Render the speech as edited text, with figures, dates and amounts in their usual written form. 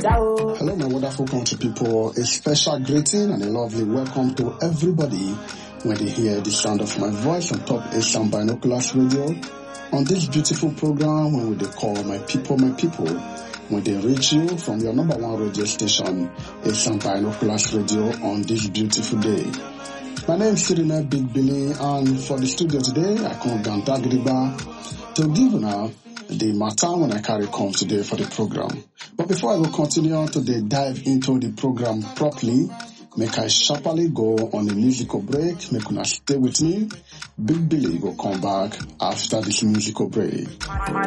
Hello, my wonderful country people. A special greeting and a lovely welcome to everybody when they hear the sound of my voice on Top Asian Binoculars Radio. On this beautiful program, when they call my people, when they reach you from your number one radio station, Asian Binoculars Radio, on this beautiful day. My name is Sirina Big Billy, and for the studio today, I come down Dagriba to give you now the matter when I carry come today for the program. But before I will continue to dive into the program properly, make I sharply go on a musical break. Make una stay with me. Big Billy will come back after this musical break.